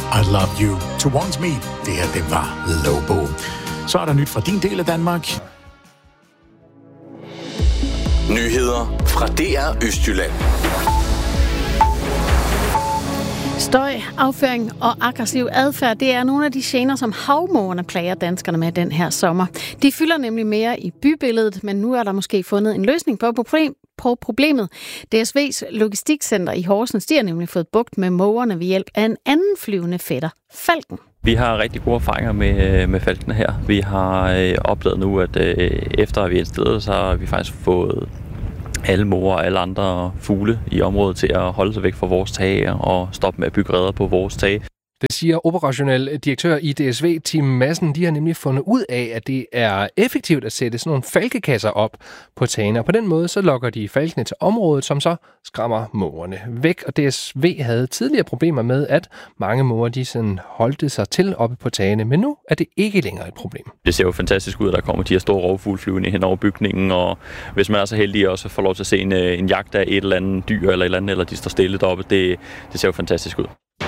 I Love You Towards Me. Det her, det var Lobo. Så er der nyt fra din del af Danmark. Nyheder fra DR Østjylland. Støj, afføring og aggressiv adfærd, det er nogle af de gener, som havmågerne plager danskerne med den her sommer. De fylder nemlig mere i bybilledet, men nu er der måske fundet en løsning på problemet. DSV's logistikcenter i Horsens, de har nemlig fået bugt med mågerne ved hjælp af en anden flyvende fætter, falken. Vi har rigtig gode erfaringer med falkene her. Vi har opdaget nu, at efter at vi er installet, så har vi faktisk fået alle måger og alle andre fugle i området til at holde sig væk fra vores tage og stoppe med at bygge reder på vores tage. Det siger operationel direktør i DSV, Tim Madsen. De har nemlig fundet ud af, at det er effektivt at sætte sådan nogle falkekasser op på tagene. Og på den måde så lokker de falkene til området, som så skræmmer mågerne væk. Og DSV havde tidligere problemer med, at mange måger de sådan holdte sig til oppe på tagene. Men nu er det ikke længere et problem. Det ser jo fantastisk ud, at der kommer de her store rovfugle flyvende hen over bygningen. Og hvis man er så heldig også får lov til at se en jagt af et eller andet dyr eller de står stille deroppe, det ser jo fantastisk ud.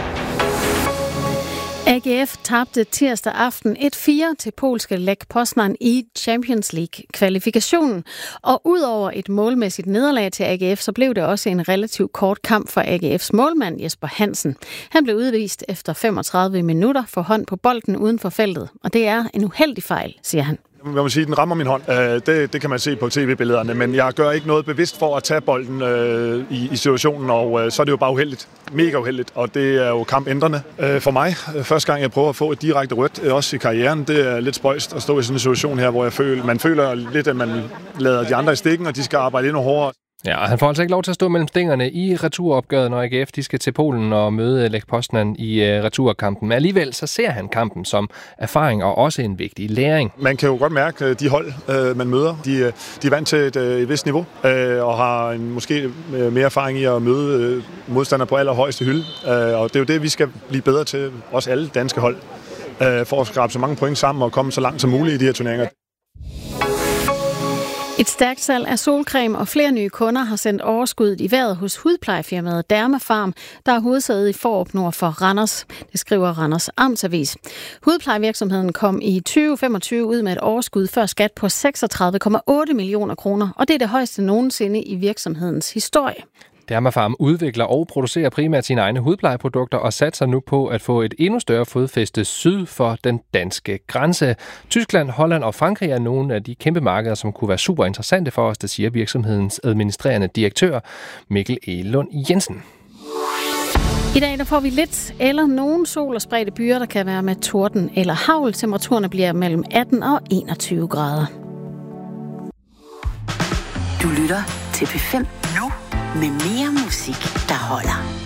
AGF tabte tirsdag aften 1-4 til polske Lech Poznań i Champions League-kvalifikationen. Og udover et målmæssigt nederlag til AGF, så blev det også en relativt kort kamp for AGF's målmand Jesper Hansen. Han blev udvist efter 35 minutter for hånd på bolden uden for feltet. Og det er en uheldig fejl, siger han. Jeg må sige, den rammer min hånd. Det kan man se på tv-billederne, men jeg gør ikke noget bevidst for at tage bolden i situationen, og så er det jo bare uheldigt. Mega uheldigt, og det er jo kampændrende for mig. Første gang, jeg prøver at få et direkte rødt, også i karrieren, det er lidt spøjst at stå i sådan en situation her, hvor man føler lidt, at man lader de andre i stikken, og de skal arbejde endnu hårdere. Ja, han får altså ikke lov til at stå mellem stængerne i returopgøret, når AGF de skal til Polen og møde Lech Poznań i returkampen. Men alligevel så ser han kampen som erfaring og også en vigtig læring. Man kan jo godt mærke, de hold, man møder, de er vant til et vist niveau og har måske mere erfaring i at møde modstandere på allerhøjeste hylde. Og det er jo det, vi skal blive bedre til, også alle danske hold, for at skrabe så mange point sammen og komme så langt som muligt i de her turneringer. Et stærkt salg af solcreme og flere nye kunder har sendt overskuddet i vejret hos hudplejefirmaet Dermafarm, der er hovedsædet i Fårup nord for Randers. Det skriver Randers Amtsavis. Hudplejevirksomheden kom i 2025 ud med et overskud før skat på 36,8 millioner kroner, og det er det højeste nogensinde i virksomhedens historie. Dermafarm udvikler og producerer primært sine egne hudplejeprodukter og satser nu på at få et endnu større fodfæste syd for den danske grænse. Tyskland, Holland og Frankrig er nogle af de kæmpe markeder, som kunne være super interessante for os, det siger virksomhedens administrerende direktør Mikkel Elund Jensen. I dag der får vi lidt eller nogen sol og spredte byer, der kan være med torden eller hagl. Temperaturerne bliver mellem 18 og 21 grader. Du lytter til P5 nu med mere musik, der holder.